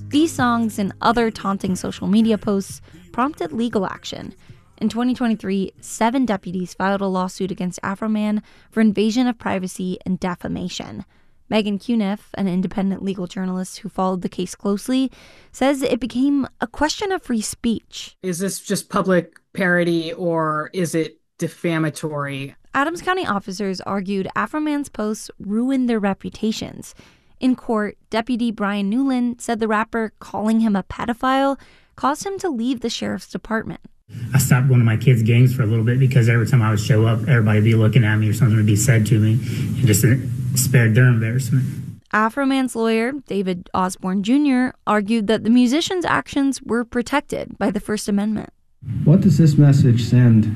These songs and other taunting social media posts prompted legal action. In 2023, 7 deputies filed a lawsuit against Afroman for invasion of privacy and defamation. Megan Cuniff, an independent legal journalist who followed the case closely, says it became a question of free speech. Is this just public parody or is it defamatory? Adams County officers argued Afroman's posts ruined their reputations. In court, Deputy Brian Newland said the rapper calling him a pedophile caused him to leave the sheriff's department. I stopped going to my kids' games for a little bit because every time I would show up, everybody would be looking at me or something would be said to me, and just spared their embarrassment. Afroman's lawyer, David Osborne Jr., argued that the musician's actions were protected by the First Amendment. What does this message send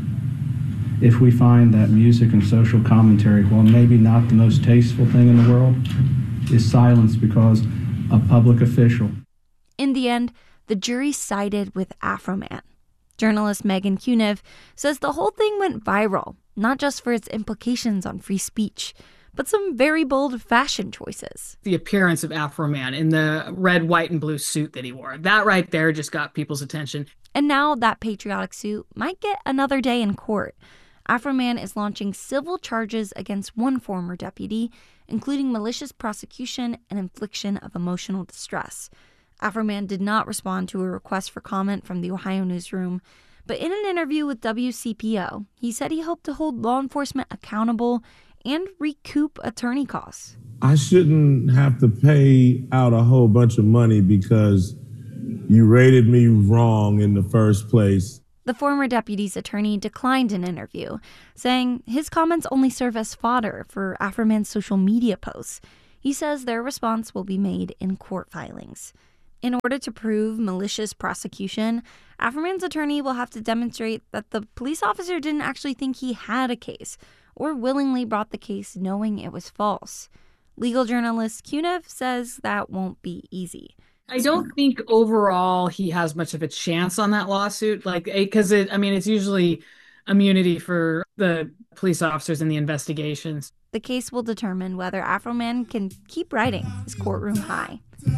if we find that music and social commentary, while maybe not the most tasteful thing in the world, is silenced because a public official? In the end, the jury sided with Afroman. Journalist Megan Cuniff says the whole thing went viral, not just for its implications on free speech, but some very bold fashion choices. The appearance of Afroman in the red, white, and blue suit that he wore, that right there just got people's attention. And now that patriotic suit might get another day in court. Afroman is launching civil charges against one former deputy, including malicious prosecution and infliction of emotional distress. Afroman did not respond to a request for comment from the Ohio newsroom, but in an interview with WCPO, he said he hoped to hold law enforcement accountable and recoup attorney costs. I shouldn't have to pay out a whole bunch of money because you rated me wrong in the first place. The former deputy's attorney declined an interview, saying his comments only serve as fodder for Afroman's social media posts. He says their response will be made in court filings. In order to prove malicious prosecution, Afroman's attorney will have to demonstrate that the police officer didn't actually think he had a case or willingly brought the case knowing it was false. Legal journalist Cuniff says that won't be easy. I don't think overall he has much of a chance on that lawsuit, because it's usually immunity for the police officers in the investigations. The case will determine whether Afroman can keep riding his courtroom high.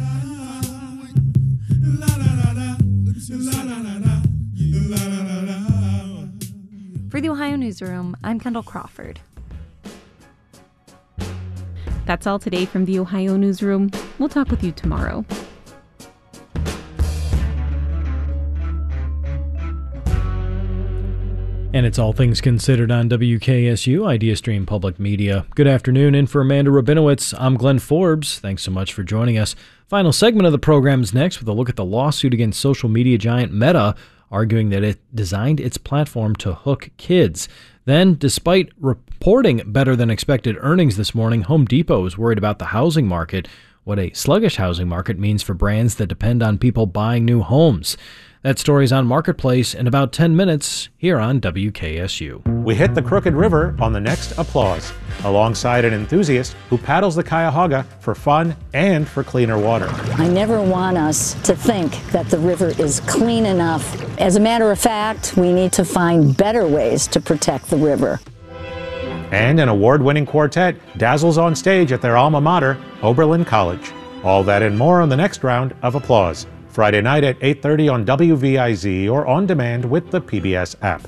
For the Ohio Newsroom, I'm Kendall Crawford. That's all today from the Ohio Newsroom. We'll talk with you tomorrow. And it's All Things Considered on WKSU, IdeaStream Public Media. Good afternoon, and for Amanda Rabinowitz, I'm Glenn Forbes. Thanks so much for joining us. Final segment of the program is next with a look at the lawsuit against social media giant Meta, arguing that it designed its platform to hook kids. Then, despite reporting better than expected earnings this morning, Home Depot is worried about the housing market, what a sluggish housing market means for brands that depend on people buying new homes. That story's on Marketplace in about 10 minutes here on WKSU. We hit the Crooked River on the next Applause, alongside an enthusiast who paddles the Cuyahoga for fun and for cleaner water. I never want us to think that the river is clean enough. As a matter of fact, we need to find better ways to protect the river. And an award-winning quartet dazzles on stage at their alma mater, Oberlin College. All that and more on the next round of Applause. Friday night at 8:30 on WVIZ or on demand with the PBS app.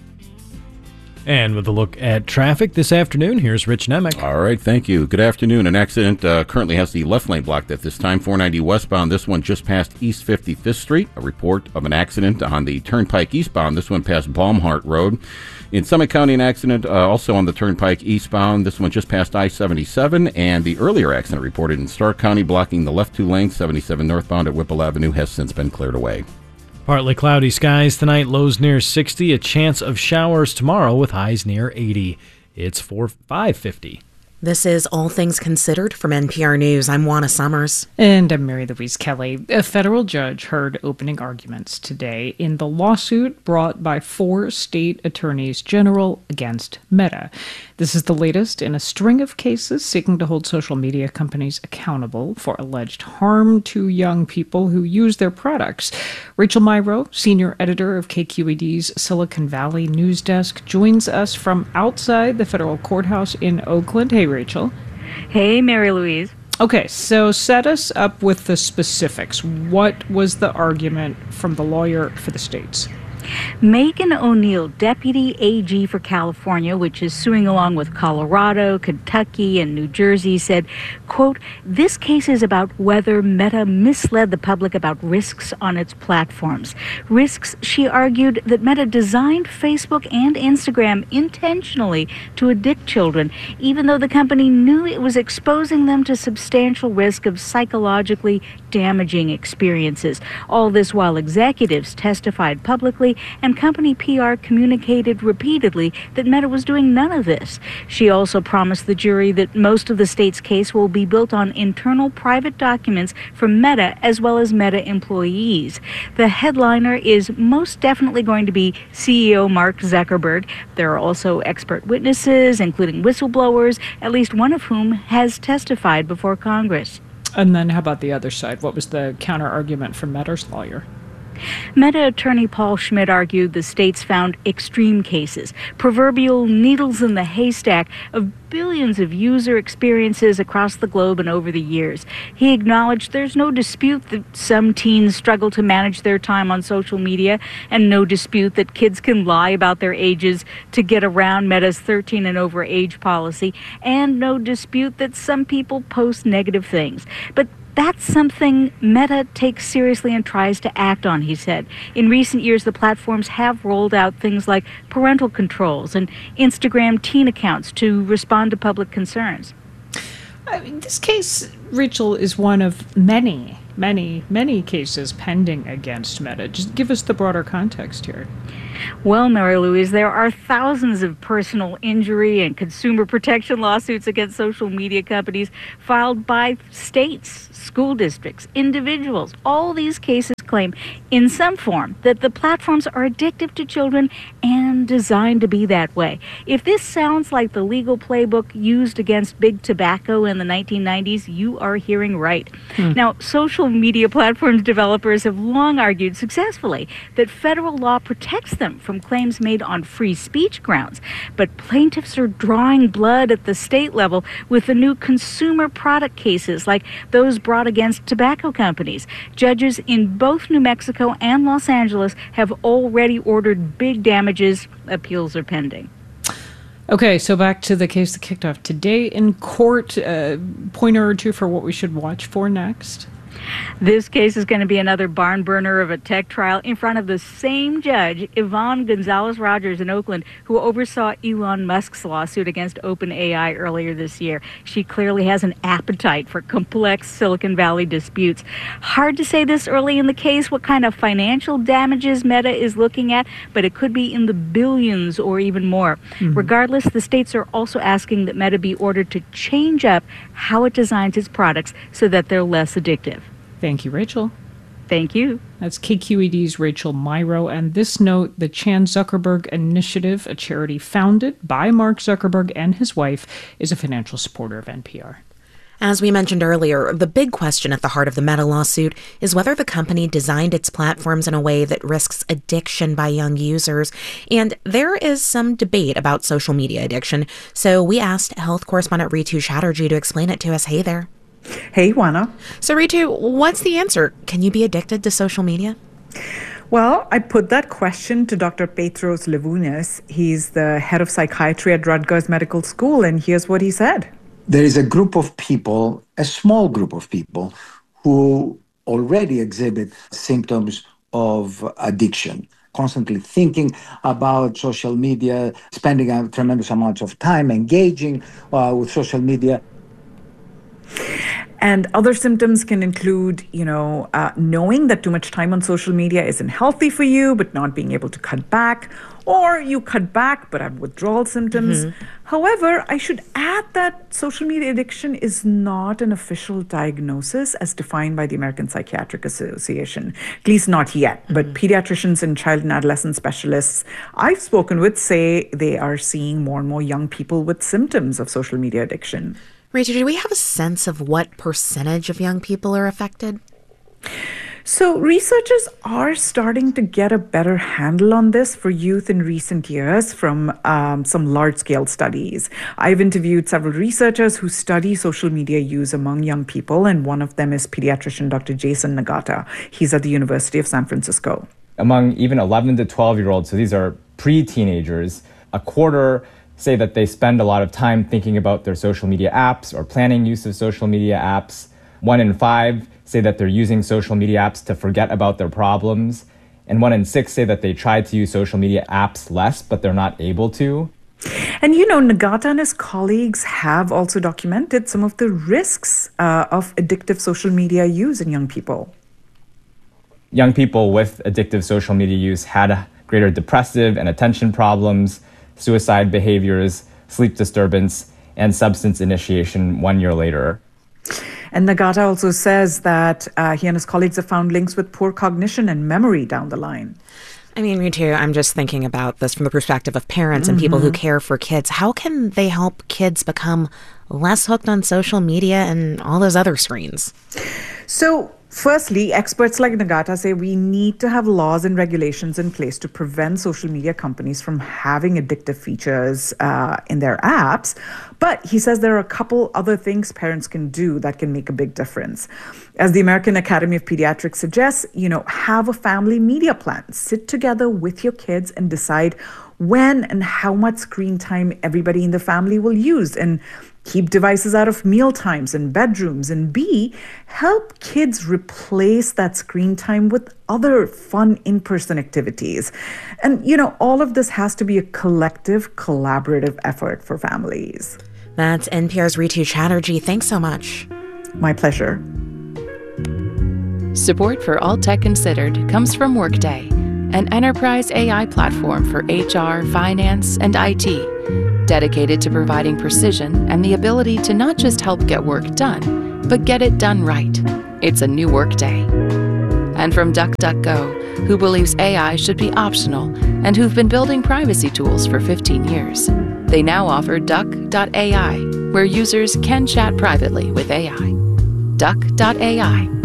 And with a look at traffic this afternoon, here's Rich Nemec. All right, thank you. Good afternoon. An accident currently has the left lane blocked at this time, 490 westbound. This one just past East 55th Street. A report of an accident on the Turnpike eastbound. This one past Baumhart Road. In Summit County, an accident also on the Turnpike eastbound. This one just past I-77. And the earlier accident reported in Stark County, blocking the left 2 lanes, 77 northbound at Whipple Avenue, has since been cleared away. Partly cloudy skies tonight, lows near 60. A chance of showers tomorrow with highs near 80. It's 5:50. This is All Things Considered from NPR News. I'm Juana Summers. And I'm Mary Louise Kelly. A federal judge heard opening arguments today in the lawsuit brought by 4 state attorneys general against Meta. This is the latest in a string of cases seeking to hold social media companies accountable for alleged harm to young people who use their products. Rachel Myrow, senior editor of KQED's Silicon Valley News Desk, joins us from outside the federal courthouse in Oakland. Hey, Rachel. Hey, Mary Louise. Okay, so set us up with the specifics. What was the argument from the lawyer for the states? Megan O'Neill, Deputy AG for California, which is suing along with Colorado, Kentucky, and New Jersey, said, quote, "This case is about whether Meta misled the public about risks on its platforms. Risks, she argued, that Meta designed Facebook and Instagram intentionally to addict children, even though the company knew it was exposing them to substantial risk of psychologically damaging experiences. All this while executives testified publicly and company PR communicated repeatedly that Meta was doing none of this. She also promised the jury that most of the state's case will be built on internal private documents from Meta as well as Meta employees. The headliner is most definitely going to be CEO Mark Zuckerberg. There are also expert witnesses, including whistleblowers, at least one of whom has testified before Congress. And then how about the other side? What was the counter argument from Meta's lawyer? Meta attorney Paul Schmidt argued the states found extreme cases, proverbial needles in the haystack of billions of user experiences across the globe and over the years. He acknowledged there's no dispute that some teens struggle to manage their time on social media, and no dispute that kids can lie about their ages to get around Meta's 13 and over age policy, and no dispute that some people post negative things. But that's something Meta takes seriously and tries to act on, he said. In recent years, the platforms have rolled out things like parental controls and Instagram teen accounts to respond to public concerns. I mean, this case, Rachel, is one of many cases pending against Meta. Just give us the broader context here. Well, Mary Louise, there are thousands of personal injury and consumer protection lawsuits against social media companies filed by states, school districts, individuals. All these cases claim in some form that the platforms are addictive to children and designed to be that way. If this sounds like the legal playbook used against big tobacco in the 1990s, you are hearing right. Now, social media platforms developers have long argued successfully that federal law protects them from claims made on free speech grounds. But plaintiffs are drawing blood at the state level with the new consumer product cases like those brought against tobacco companies. Judges in both New Mexico and Los Angeles have already ordered big damages. Appeals are pending. Okay, so back to the case that kicked off today in court. Pointer or two for what we should watch for next? This case is going to be another barn burner of a tech trial in front of the same judge, Yvonne Gonzalez-Rogers in Oakland, who oversaw Elon Musk's lawsuit against OpenAI earlier this year. She clearly has an appetite for complex Silicon Valley disputes. Hard to say this early in the case what kind of financial damages Meta is looking at, but it could be in the billions or even more. Regardless, the states are also asking that Meta be ordered to change up how it designs its products so that they're less addictive. Thank you, Rachel. Thank you. That's KQED's Rachel Myrow. And this note, the Chan Zuckerberg Initiative, a charity founded by Mark Zuckerberg and his wife, is a financial supporter of NPR. As we mentioned earlier, the big question at the heart of the Meta lawsuit is whether the company designed its platforms in a way that risks addiction by young users. And there is some debate about social media addiction. So we asked health correspondent Ritu Chatterjee to explain it to us. Hey there. Hey, Juana. So, Ritu, what's the answer? Can you be addicted to social media? Well, I put that question to Dr. Petros Levunis. He's the head of psychiatry at Rutgers Medical School, and here's what he said. There is a group of people, a small group of people, who already exhibit symptoms of addiction. Constantly thinking about social media, spending a tremendous amounts of time engaging with social media. And other symptoms can include, knowing that too much time on social media isn't healthy for you, but not being able to cut back, or you cut back but have withdrawal symptoms. However, I should add that social media addiction is not an official diagnosis as defined by the American Psychiatric Association, at least not yet. But pediatricians and child and adolescent specialists I've spoken with say they are seeing more and more young people with symptoms of social media addiction. Rachel, do we have a sense of what percentage of young people are affected? So researchers are starting to get a better handle on this for youth in recent years from some large-scale studies. I've interviewed several researchers who study social media use among young people, and one of them is pediatrician Dr. Jason Nagata. He's at the University of San Francisco. Among even 11 to 12-year-olds, so these are pre-teenagers, a quarter say that they spend a lot of time thinking about their social media apps or planning use of social media apps. 1 in 5 say that they're using social media apps to forget about their problems. And 1 in 6 say that they try to use social media apps less, but they're not able to. And Nagata and his colleagues have also documented some of the risks of addictive social media use in young people. Young people with addictive social media use had greater depressive and attention problems, suicide behaviors, sleep disturbance, and substance initiation 1 year later. And Nagata also says that he and his colleagues have found links with poor cognition and memory down the line. I mean, me too. I'm just thinking about this from the perspective of parents and people who care for kids. How can they help kids become less hooked on social media and all those other screens? So, firstly, experts like Nagata say we need to have laws and regulations in place to prevent social media companies from having addictive features in their apps. But he says there are a couple other things parents can do that can make a big difference. As the American Academy of Pediatrics suggests, have a family media plan. Sit together with your kids and decide when and how much screen time everybody in the family will use, and keep devices out of meal times and bedrooms. And B, help kids replace that screen time with other fun in-person activities. And, all of this has to be a collective, collaborative effort for families. That's NPR's Ritu Chatterjee. Thanks so much. My pleasure. Support for All Tech Considered comes from Workday, an enterprise AI platform for HR, finance, and IT, dedicated to providing precision and the ability to not just help get work done, but get it done right. It's a new Workday. And from DuckDuckGo, who believes AI should be optional and who've been building privacy tools for 15 years. They now offer Duck.ai, where users can chat privately with AI. Duck.ai.